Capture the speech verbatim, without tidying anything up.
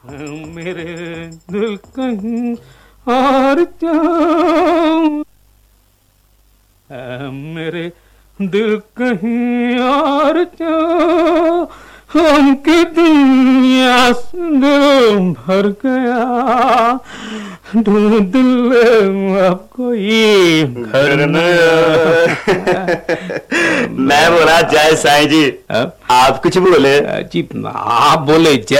मेरे दिल कहीं और जाऊं, मेरे दिल कहीं और जाऊं, उनकी दुनिया से दिल भर गया, ढूंढ ले अब कोई घर में। मैं बोला जय साईं जी, आप कुछ बोले जी आप बोले जय